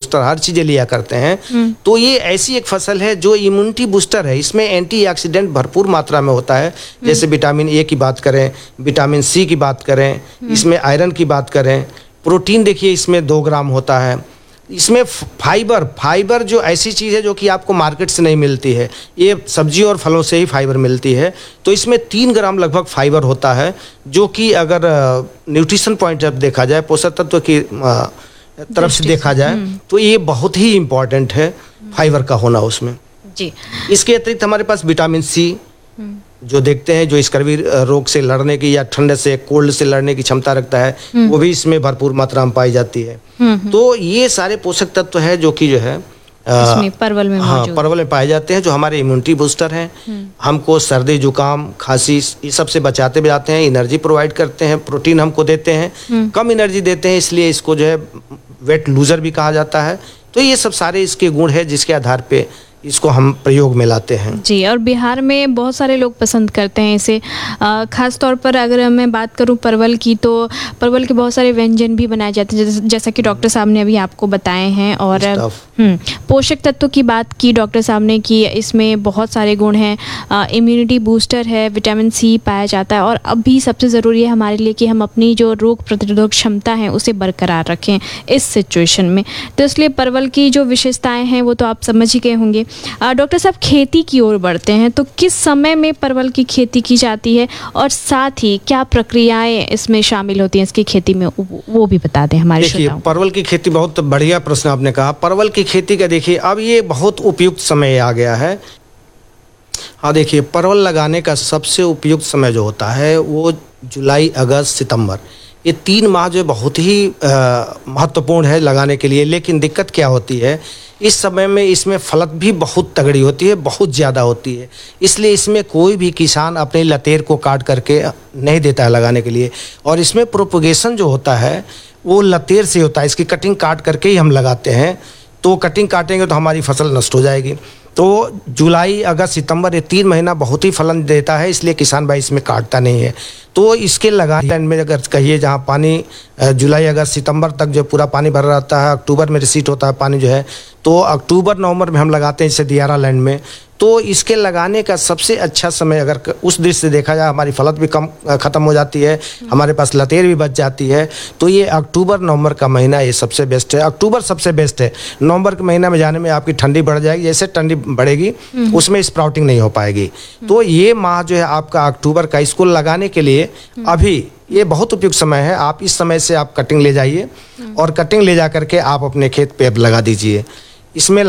Booster हर चीज़ें लिया करते हैं, तो ये ऐसी एक फसल है जो इम्यूनिटी बूस्टर है। इसमें एंटीऑक्सीडेंट भरपूर मात्रा में होता है। जैसे विटामिन ए की बात करें, विटामिन सी की बात करें, इसमें आयरन की बात करें, प्रोटीन देखिए इसमें 2 ग्राम होता है। इसमें फाइबर जो ऐसी चीज़ है जो कि आपको मार्केट से नहीं मिलती है, ये सब्जी और फलों से ही फाइबर मिलती है। तो इसमें 3 ग्राम लगभग फाइबर होता है, जो कि अगर न्यूट्रिशन पॉइंट जब देखा जाए, पोषक तत्व की तरफ से देखा जाए, तो ये बहुत ही इम्पॉर्टेंट है फाइबर का होना उसमें जी। इसके अतिरिक्त हमारे पास विटामिन सी जो देखते हैं, जो स्कर्वी रोग से लड़ने की या ठंड से कोल्ड से लड़ने की क्षमता रखता है, वो भी इसमें भरपूर मात्रा में पाई जाती है। तो ये सारे पोषक तत्व है जो कि जो है इसमें परवल में परवल में पाए जाते हैं, जो हमारे इम्यूनिटी बूस्टर हैं। हमको सर्दी जुकाम खांसी ये सब से बचाते भी जाते हैं, एनर्जी प्रोवाइड करते हैं, प्रोटीन हमको देते हैं, कम एनर्जी देते हैं, इसलिए इसको जो है वेट लूजर भी कहा जाता है। तो ये सब सारे इसके गुण है जिसके आधार पे इसको हम प्रयोग में लाते हैं जी। और बिहार में बहुत सारे लोग पसंद करते हैं इसे। ख़ास तौर पर अगर मैं बात करूं परवल की, तो परवल के बहुत सारे व्यंजन भी बनाए जाते हैं, जैसा कि डॉक्टर साहब ने अभी आपको बताए हैं। और पोषक तत्व की बात की डॉक्टर साहब ने कि इसमें बहुत सारे गुण हैं, इम्यूनिटी बूस्टर है, विटामिन सी पाया जाता है, और अभी सबसे ज़रूरी है हमारे लिए कि हम अपनी जो रोग प्रतिरोधक क्षमता है उसे बरकरार रखें इस सिचुएशन में। तो इसलिए परवल की जो विशेषताएँ हैं वो तो आप समझ ही गए होंगे। डॉक्टर साहब, खेती की ओर बढ़ते हैं, तो किस समय में परवल की खेती की जाती है, और साथ ही क्या प्रक्रियाएं इसमें शामिल होती हैं इसकी खेती में, वो भी बता दें हमारे श्रोताओं को। परवल की खेती, बहुत बढ़िया प्रश्न आपने कहा। परवल की खेती का देखिए अब ये बहुत उपयुक्त समय आ गया है। हाँ देखिए, परवल लगाने का सबसे उपयुक्त समय जो होता है वो जुलाई, अगस्त, सितंबर, ये 3 माह जो बहुत ही महत्वपूर्ण है लगाने के लिए। लेकिन दिक्कत क्या होती है, इस समय में इसमें फलत भी बहुत तगड़ी होती है, बहुत ज़्यादा होती है, इसलिए इसमें कोई भी किसान अपने लतेर को काट करके नहीं देता है लगाने के लिए। और इसमें प्रोपगेशन जो होता है वो लतेर से होता है, इसकी कटिंग काट करके ही हम लगाते हैं। तो कटिंग काटेंगे तो हमारी फसल नष्ट हो जाएगी। तो जुलाई, अगस्त, सितंबर ये 3 महीना बहुत ही फलन देता है, इसलिए किसान भाई इसमें काटता नहीं है। तो इसके लगाने में अगर कहिए जहाँ पानी जुलाई, अगस्त, सितंबर तक जो पूरा पानी भर रहता है, अक्टूबर में रिसीट होता है पानी जो है, तो अक्टूबर नवंबर में हम लगाते हैं जैसे दियारा लैंड में। तो इसके लगाने का सबसे अच्छा समय अगर उस दृष्टि से देखा जाए, हमारी फलत भी कम ख़त्म हो जाती है, हमारे पास लतेर भी बच जाती है। तो ये अक्टूबर नवंबर का महीना ये सबसे बेस्ट है। अक्टूबर सबसे बेस्ट है, नवंबर के महीना में जाने में आपकी ठंडी बढ़ जाएगी, जैसे ठंडी बढ़ेगी उसमें स्प्राउटिंग नहीं हो पाएगी। तो ये माह जो है आपका अक्टूबर का, इसको लगाने के लिए अभी ये बहुत उपयुक्त समय है। आप इस समय से आप कटिंग ले जाइए और कटिंग ले जा करके आप अपने खेत पे लगा दीजिए। इसमें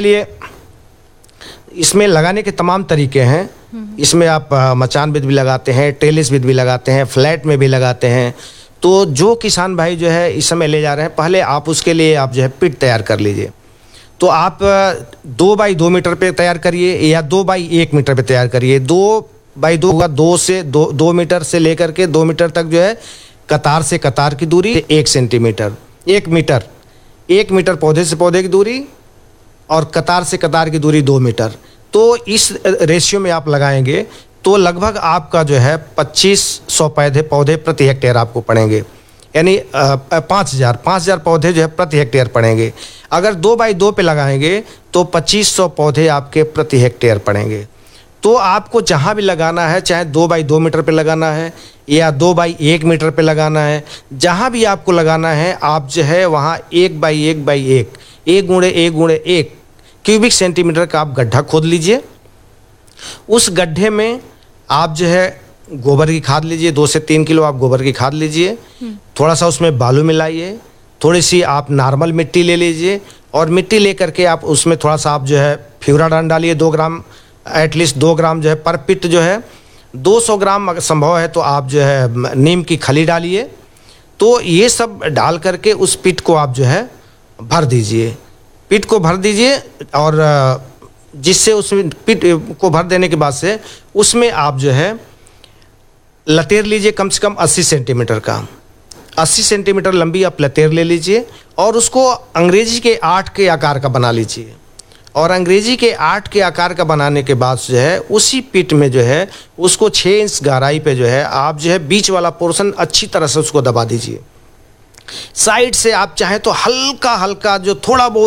लगाने के तमाम तरीके हैं। इसमें आप मचान विध भी लगाते हैं, टेरेस विध भी लगाते हैं, फ्लैट में भी लगाते हैं। तो जो किसान भाई जो है इस समय ले जा रहे हैं, पहले आप उसके लिए आप जो है पिट तैयार कर लीजिए। तो आप 2 बाई 2 मीटर पे तैयार करिए या 2 बाई 1 मीटर पे तैयार करिए। 2 बाई 2 होगा, 2 मीटर से लेकर के 2 मीटर तक जो है कतार से कतार की दूरी 1 सेंटीमीटर, 1 मीटर पौधे से पौधे की दूरी, और कतार से कतार की दूरी 2 मीटर। तो इस रेशियो में आप लगाएंगे तो लगभग आपका जो है 2500 पौधे प्रति हेक्टेयर आपको पड़ेंगे, यानी 5000 पौधे जो है प्रति हेक्टेयर पड़ेंगे। अगर 2 बाई 2 पे लगाएंगे तो 2500 पौधे आपके प्रति हेक्टेयर पड़ेंगे। तो आपको जहाँ भी लगाना है, चाहे 2 बाई 2 मीटर पे लगाना है या 2 बाई 1 मीटर पे लगाना है, जहाँ भी आपको लगाना है आप जो है वहाँ 1 बाई 1 बाई 1 गुणे 1 क्यूबिक सेंटीमीटर का आप गड्ढा खोद लीजिए। उस गड्ढे में आप जो है गोबर की खाद लीजिए, 2 से 3 किलो आप गोबर की खाद लीजिए, थोड़ा सा उसमें बालू मिलाइए, थोड़ी सी आप नॉर्मल मिट्टी ले लीजिए, और मिट्टी ले करके आप उसमें थोड़ा सा आप जो है फ्यूराडान डालिए, 2 ग्राम, एटलीस्ट 2 ग्राम जो है पर पिट जो है। 200 ग्राम अगर संभव है तो आप जो है नीम की खली डालिए। तो ये सब डाल करके उस पिट को आप जो है भर दीजिए, पिट को भर दीजिए। और जिससे उसमें पिट को भर देने के बाद से उसमें आप जो है लतेर लीजिए, कम से कम 80 सेंटीमीटर का, 80 सेंटीमीटर लंबी आप लतेर ले लीजिए, और उसको अंग्रेजी के 8 के आकार का बना लीजिए। और अंग्रेजी के 8 के आकार का बनाने के बाद जो है उसी पिट में जो है उसको 6 इंच गहराई पे जो है आप जो है बीच वाला पोर्शन अच्छी तरह से उसको दबा दीजिए। साइड से आप चाहें तो हल्का हल्का जो थोड़ा बहुत